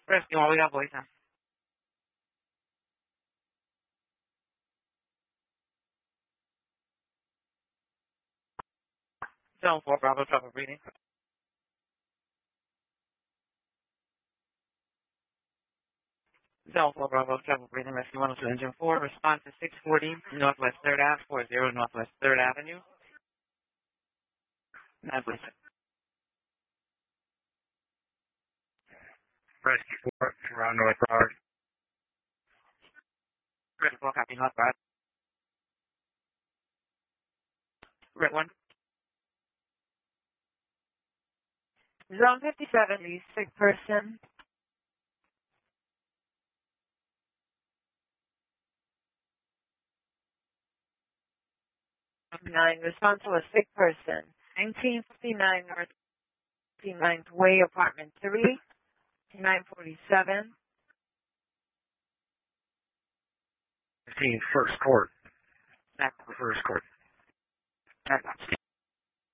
Rescue, all we got voice now. Zone 4, Bravo, trouble breathing. Zone 4, Bravo, trouble breathing. Rescue 102, Engine 4. Response to 640 Northwest 3rd Ave, 40 Northwest 3rd Avenue. 9 please. Rescue 4, around North Broward. Red 4, copy, North Broward. Red 1. Zone 57, please, sick person. 9, response to a sick person. 1959 North 59th Way, apartment 3, 947. 15, First Court. Back. First Court. Back.